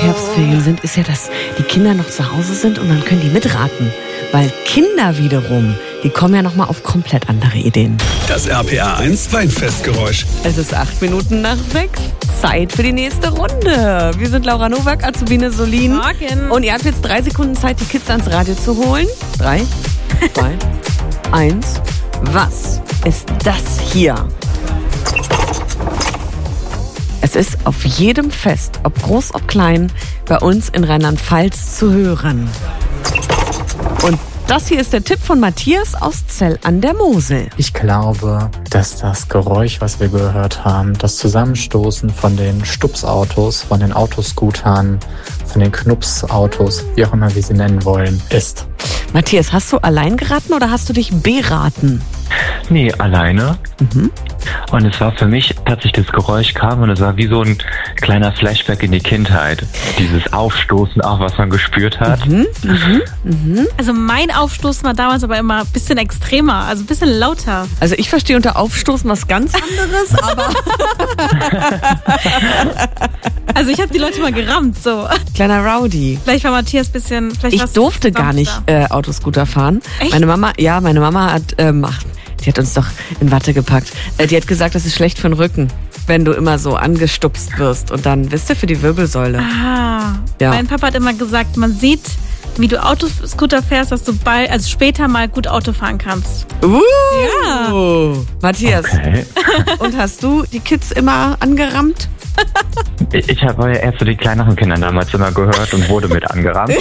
Herbstferien sind, ist ja, dass die Kinder noch zu Hause sind und dann können die mitraten. Weil Kinder wiederum, die kommen ja nochmal auf komplett andere Ideen. Das RPR1 Weinfestgeräusch. Es ist 8 Minuten nach 6. Zeit für die nächste Runde. Wir sind Laura Nowak, Azubine Solin. Morgen. Und ihr habt jetzt 3 Sekunden Zeit, die Kids ans Radio zu holen. 3, 2, 1. Was ist das hier? Es ist auf jedem Fest, ob groß, ob klein, bei uns in Rheinland-Pfalz zu hören. Und das hier ist der Tipp von Matthias aus Zell an der Mosel. Ich glaube, dass das Geräusch, was wir gehört haben, das Zusammenstoßen von den Stupsautos, von den Autoscootern, von den Knupsautos, wie auch immer wir sie nennen wollen, ist. Matthias, hast du allein geraten oder hast du dich beraten? Nee, alleine. Und es war für mich, tatsächlich das Geräusch kam und es war wie so ein kleiner Flashback in die Kindheit. Dieses Aufstoßen, auch was man gespürt hat. Also mein Aufstoßen war damals aber immer ein bisschen extremer, also ein bisschen lauter. Also ich verstehe unter Aufstoßen was ganz anderes, aber... Also ich habe die Leute mal gerammt, so. Kleiner Rowdy. Vielleicht war Matthias ein bisschen... Ich durfte gar nicht Autoscooter fahren. Echt? Meine Mama hat... die hat uns doch in Watte gepackt. Die hat gesagt, das ist schlecht für den Rücken, wenn du immer so angestupst wirst. Und dann, wisst ihr, für die Wirbelsäule. Ah, Ja. Mein Papa hat immer gesagt, man sieht, wie du Autoscooter fährst, dass du später mal gut Auto fahren kannst. Ja. Matthias, Okay. und hast du die Kids immer angerammt? Ich habe ja erst zu den kleineren Kindern damals immer gehört und wurde mit angerammt.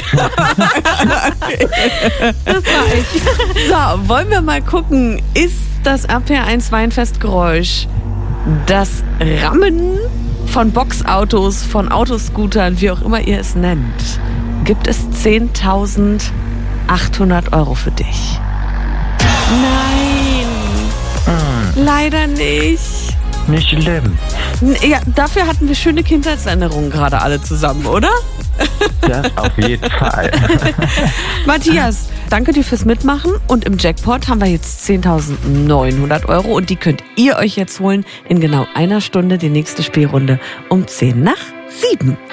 Das war ich. So, wollen wir mal gucken, ist das RPR1 Weinfestgeräusch das Rammen von Boxautos, von Autoscootern, wie auch immer ihr es nennt? Gibt es 10.800 Euro für dich? Nein, leider nicht. Nicht schlimm. Ja, dafür hatten wir schöne Kindheitserinnerungen gerade alle zusammen, oder? Das auf jeden Fall. Matthias, danke dir fürs Mitmachen und im Jackpot haben wir jetzt 10.900 Euro und die könnt ihr euch jetzt holen in genau einer Stunde, die nächste Spielrunde um 6:50.